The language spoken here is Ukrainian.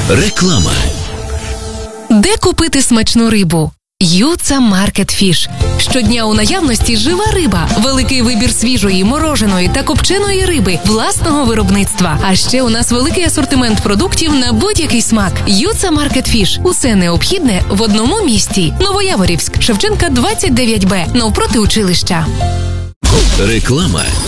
Реклама. Де купити смачну рибу? Юца Маркет Фіш. Щодня у наявності жива риба, великий вибір свіжої, мороженої та копченої риби власного виробництва. А ще у нас великий асортимент продуктів на будь-який смак. Юца Маркет Фіш. Усе необхідне в одному місті. Новояворівськ, Шевченка, 29Б, навпроти училища. Реклама.